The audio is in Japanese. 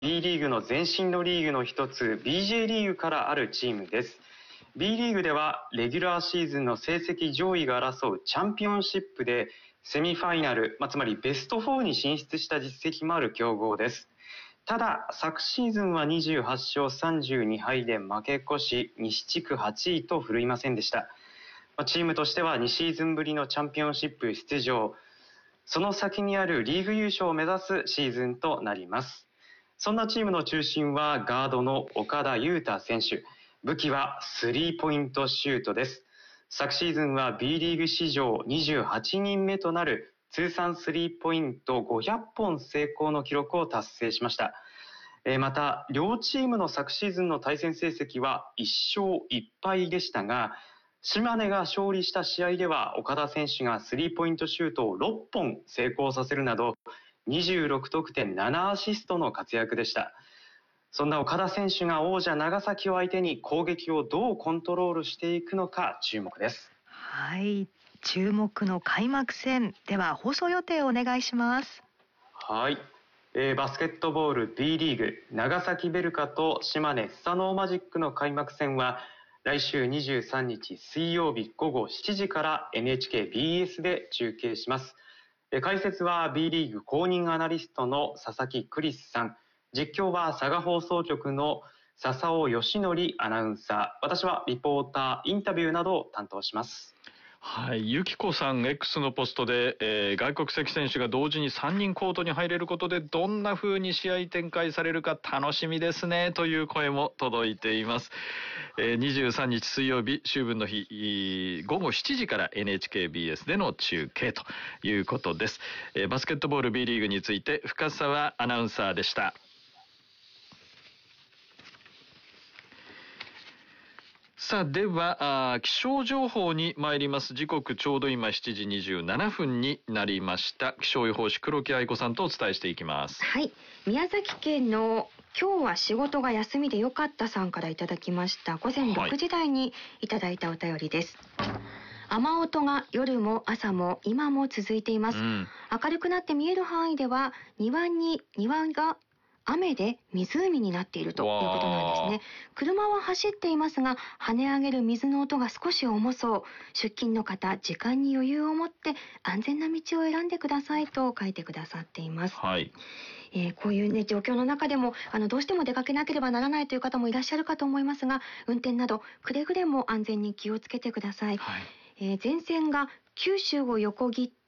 B リーグの前身のリーグの一つ BJ リーグからあるチームです。B リーグではレギュラーシーズンの成績上位が争うチャンピオンシップでセミファイナル、つまりベスト4に進出した実績もある強豪です。ただ昨シーズンは28勝32敗で負け越し、西地区8位と振るいませんでした。チームとしては2シーズンぶりのチャンピオンシップ出場、その先にあるリーグ優勝を目指すシーズンとなります。そんなチームの中心はガードの岡田優太選手。武器はスリーポイントシュートです。昨シーズンは B リーグ史上28人目となる通算スリーポイント500本成功の記録を達成しました。また両チームの昨シーズンの対戦成績は1勝1敗でしたが、島根が勝利した試合では岡田選手がスリーポイントシュートを6本成功させるなど26得点7アシストの活躍でした。そんな岡田選手が王者長崎を相手に攻撃をどうコントロールしていくのか注目です。 はい、注目の開幕戦では放送予定をお願いします。 はい、バスケットボール B リーグ長崎ベルカと島根スサノーマジックの開幕戦は来週23日水曜日午後7時から NHKBS で中継します。解説は B リーグ公認アナリストの佐々木クリスさん、実況は佐賀放送局の笹尾義則アナウンサー、私はリポーター、インタビューなどを担当します。 はい、ゆきこさん X のポストで、外国籍選手が同時に3人コートに入れることでどんな風に試合展開されるか楽しみですねという声も届いています。23日水曜日秋分の日午後7時から NHKBS での中継ということです。バスケットボール B リーグについて深澤アナウンサーでした。さあでは気象情報に参ります。時刻ちょうど今7時27分になりました。気象予報士黒木愛子さんとお伝えしていきます。 はい、宮崎県の今日は仕事が休みでよかったさんからいただきました午前6時台にいただいたお便りです。雨音が夜も朝も今も続いています。明るくなって見える範囲では庭が雨で湖になっているということなんですね。車は走っていますが跳ね上げる水の音が少し重そう。出勤の方、時間に余裕を持って安全な道を選んでくださいと書いてくださっています。 はい。 こういう状況の中でもどうしても出かけなければならないという方もいらっしゃるかと思いますが、運転などくれぐれも安全に気をつけてください。前線が九州を横切っ